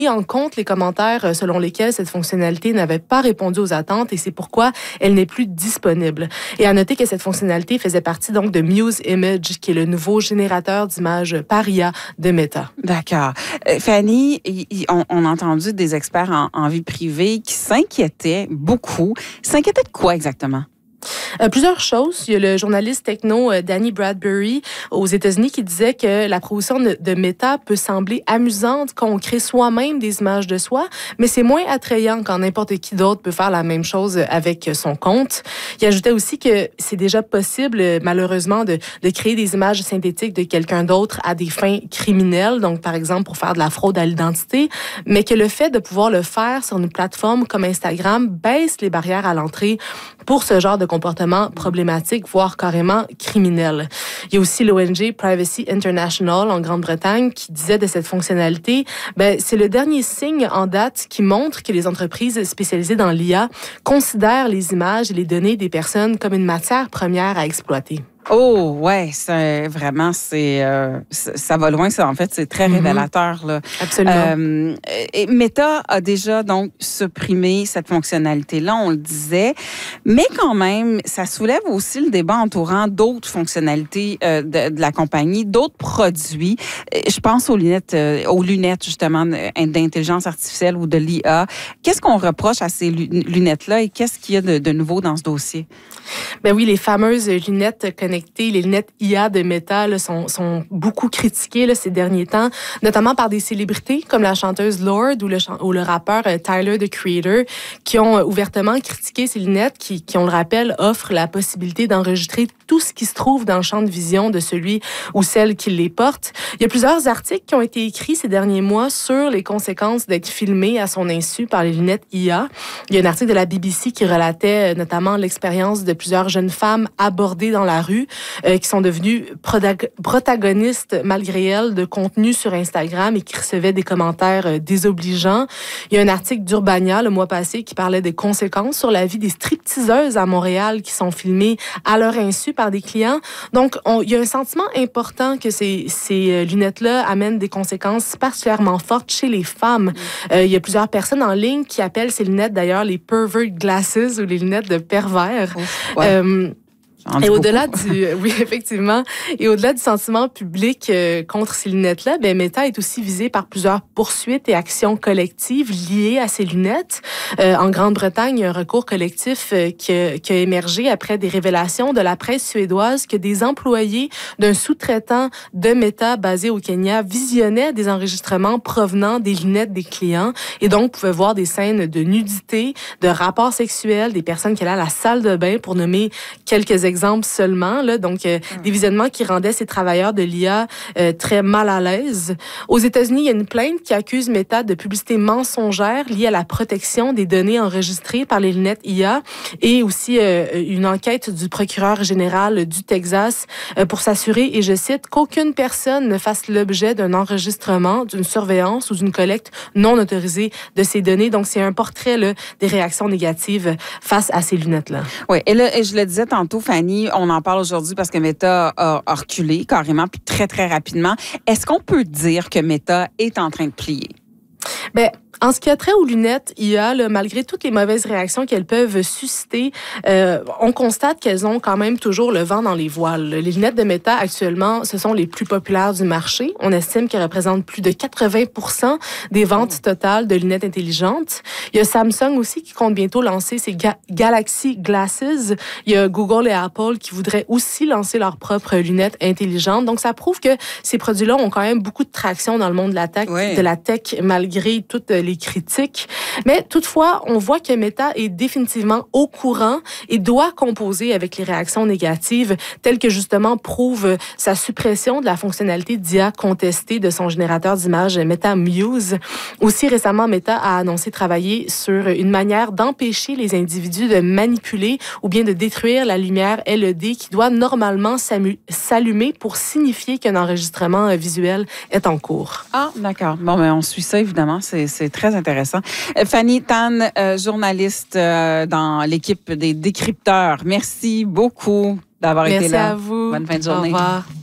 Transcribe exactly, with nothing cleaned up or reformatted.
en compte les commentaires selon lesquels cette fonctionnalité n'avait pas répondu aux attentes et c'est pourquoi elle n'est plus disponible. Et à noter que cette fonctionnalité faisait partie donc de Muse Image, qui est le nouveau générateur d'images par I A de Meta. D'accord. Euh, Fanny, y, y, on, on a entendu des experts en, en vie privée qui s'inquiétaient beaucoup. S'inquiétaient de quoi exactement? Euh, plusieurs choses. Il y a le journaliste techno euh, Danny Bradbury aux États-Unis qui disait que la proposition de, de Meta peut sembler amusante quand on crée soi-même des images de soi, mais c'est moins attrayant quand n'importe qui d'autre peut faire la même chose avec son compte. Il ajoutait aussi que c'est déjà possible, malheureusement, de, de créer des images synthétiques de quelqu'un d'autre à des fins criminelles, donc par exemple pour faire de la fraude à l'identité, mais que le fait de pouvoir le faire sur une plateforme comme Instagram baisse les barrières à l'entrée pour ce genre de comportement problématique, voire carrément criminel. Il y a aussi l'O N G Privacy International en Grande-Bretagne qui disait de cette fonctionnalité, ben, c'est le dernier signe en date qui montre que les entreprises spécialisées dans l'I A considèrent les images et les données des personnes comme une matière première à exploiter. Oh, ouais, c'est vraiment, c'est, euh, ça va loin, ça, en fait, c'est très révélateur, là. Absolument. Euh, et Meta a déjà, donc, supprimé cette fonctionnalité-là, on le disait, mais quand même, ça soulève aussi le débat entourant d'autres fonctionnalités euh, de, de la compagnie, d'autres produits. Je pense aux lunettes, euh, aux lunettes, justement, d'intelligence artificielle ou de l'I A. Qu'est-ce qu'on reproche à ces lunettes-là et qu'est-ce qu'il y a de, de nouveau dans ce dossier? Ben oui, les fameuses lunettes connectées, les lunettes I A de Meta là, sont, sont beaucoup critiquées là, ces derniers temps, notamment par des célébrités comme la chanteuse Lorde ou le, ou le rappeur Tyler, the Creator, qui ont ouvertement critiqué ces lunettes qui, qui, on le rappelle, offrent la possibilité d'enregistrer tout ce qui se trouve dans le champ de vision de celui ou celle qui les porte. Il y a plusieurs articles qui ont été écrits ces derniers mois sur les conséquences d'être filmé à son insu par les lunettes I A. Il y a un article de la B B C qui relatait notamment l'expérience de plusieurs jeunes femmes abordées dans la rue, euh, qui sont devenues protagonistes malgré elles de contenu sur Instagram et qui recevaient des commentaires euh, désobligeants. Il y a un article d'Urbania le mois passé qui parlait des conséquences sur la vie des stripteaseuses à Montréal qui sont filmées à leur insu par des clients. Donc, on, il y a un sentiment important que ces, ces lunettes-là amènent des conséquences particulièrement fortes chez les femmes. Euh, il y a plusieurs personnes en ligne qui appellent ces lunettes d'ailleurs les pervert glasses ou les lunettes de pervers. Ouf, ouais. Euh, Et au-delà du, oui, effectivement, et au-delà du sentiment public euh, contre ces lunettes-là, ben Meta est aussi visée par plusieurs poursuites et actions collectives liées à ces lunettes. Euh, en Grande-Bretagne, il y a un recours collectif euh, qui, a, qui a émergé après des révélations de la presse suédoise que des employés d'un sous-traitant de Meta basé au Kenya visionnaient des enregistrements provenant des lunettes des clients et donc pouvaient voir des scènes de nudité, de rapports sexuels, des personnes qui allaient à la salle de bain, pour nommer quelques exemples. Exemple seulement, là, donc euh, mmh. des visionnements qui rendaient ces travailleurs de l'I A euh, très mal à l'aise. Aux États-Unis, il y a une plainte qui accuse Meta de publicité mensongère liée à la protection des données enregistrées par les lunettes I A et aussi euh, une enquête du procureur général du Texas euh, pour s'assurer, et je cite, qu'aucune personne ne fasse l'objet d'un enregistrement, d'une surveillance ou d'une collecte non autorisée de ces données. Donc, c'est un portrait là, des réactions négatives face à ces lunettes-là. Oui, et là, et je le disais tantôt, Fanny, on en parle aujourd'hui parce que Meta a, a reculé carrément, puis très, très rapidement. Est-ce qu'on peut dire que Meta est en train de plier? Bien, en ce qui a trait aux lunettes I A, là, malgré toutes les mauvaises réactions qu'elles peuvent susciter, euh, on constate qu'elles ont quand même toujours le vent dans les voiles. Les lunettes de Meta, actuellement, ce sont les plus populaires du marché. On estime qu'elles représentent plus de quatre-vingts pour cent des ventes totales de lunettes intelligentes. Il y a Samsung aussi qui compte bientôt lancer ses Ga- Galaxy Glasses. Il y a Google et Apple qui voudraient aussi lancer leurs propres lunettes intelligentes. Donc, ça prouve que ces produits-là ont quand même beaucoup de traction dans le monde de la tech, oui. de la tech malgré toutes les critiques. Mais toutefois, on voit que Meta est définitivement au courant et doit composer avec les réactions négatives, telles que justement prouve sa suppression de la fonctionnalité d'I A contestée de son générateur d'images Meta Muse. Aussi récemment, Meta a annoncé travailler sur une manière d'empêcher les individus de manipuler ou bien de détruire la lumière L E D qui doit normalement s'allumer pour signifier qu'un enregistrement visuel est en cours. Ah, d'accord. Bon, ben, on suit ça, évidemment. C'est, c'est très intéressant. Fanny Tan, euh, journaliste euh, dans l'équipe des décrypteurs. Merci beaucoup d'avoir Merci été là. Merci à vous. Bonne fin de journée. Au revoir.